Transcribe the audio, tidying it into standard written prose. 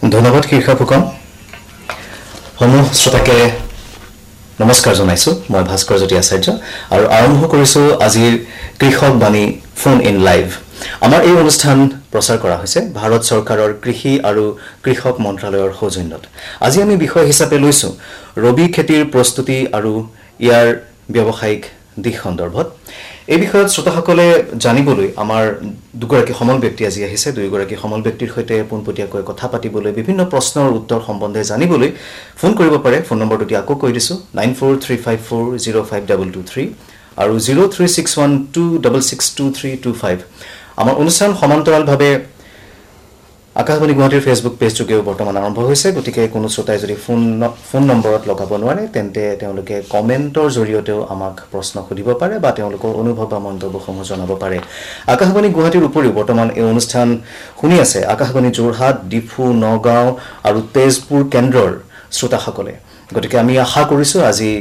ধন্যবাদ শীৰ্ষক হুকম সমূহ শ্ৰোতাকে নমস্কাৰ জনাইছো মই ভাস্কৰ জ্যোতি আচাৰ্য আৰু আৰম্ভ কৰিছো আজিৰ কৃষক বাণী ফোন ইন লাইভ আমাৰ এই অনুষ্ঠান প্ৰচাৰ কৰা হৈছে ভাৰত চৰকাৰৰ কৃষি আৰু কৃষক মন্ত্ৰালয়ৰ সৌজন্যত আজি আমি বিষয় হিচাপে লৈছো ৰবি খেতিৰ প্ৰস্তুতি আৰু ইয়াৰ ব্যৱসায়িক দিশ সন্দৰ্ভত এই বিষয়ত শ্ৰোতাসকলে জানিবলৈ আমাৰ দুগৰাকী সমল ব্যক্তি আজি আহিছে দুইগৰাকী সমল ব্যক্তিৰ সৈতে পোনপটীয়াকৈ কথা পাতিবলৈ বিভিন্ন প্ৰশ্নৰ উত্তৰ সম্বন্ধে জানিবলৈ ফোন কৰিব পাৰে ফোন নম্বৰটো আকৌ কৈ দিছো 9435405223 আৰু 036126622325 আমাৰ অনুষ্ঠান সমান্তৰালভাৱে আকাশবাণী গুৱাহাটীৰ ফেচবুক পেজটোকেও বৰ্তমান আৰম্ভ হৈছে গতিকে কোনো শ্ৰোতাই যদি ফোন নম্বৰত লগাব নোৱাৰে তেন্তে তেওঁলোকে কমেন্টৰ জৰিয়তেও আমাক প্ৰশ্ন সুধিব পাৰে বা তেওঁলোকৰ অনুভৱ বা মন্তব্যসমূহ জনাব পাৰে আকাশবাণী গুৱাহাটীৰ উপৰিও বৰ্তমান এই অনুষ্ঠান শুনি আছে আকাশবাণী যোৰহাট ডিফু নগাঁও আৰু তেজপুৰ কেন্দ্ৰৰ শ্ৰোতাসকলে গতিকে আমি আশা কৰিছো আজি